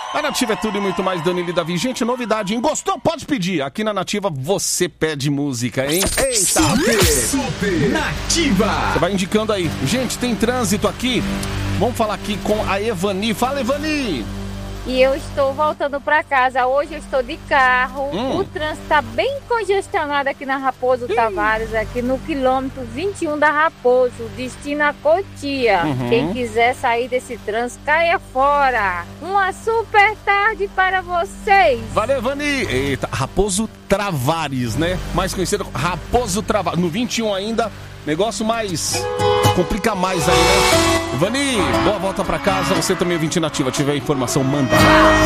A Nativa é tudo e muito mais, Danilo e Davi. Gente, novidade, hein? Gostou? Pode pedir. Aqui na Nativa você pede música, hein? Eita! Super Nativa! Você vai indicando aí. Gente, tem trânsito aqui. Vamos falar aqui com a Evani. Fala, Evani! E eu estou voltando para casa. Hoje eu estou de carro. O trânsito está bem congestionado aqui na Raposo Tavares, aqui no quilômetro 21 da Raposo, destino a Cotia. Quem quiser sair desse trânsito, caia fora. Uma super tarde para vocês. Valeu, Vani. Eita, Raposo Tavares, né? Mais conhecido como Raposo Tavares. No 21 ainda, negócio mais... complica mais aí, né? Vani, boa volta pra casa. Você também é 20 Nativa. Tiver informação, manda.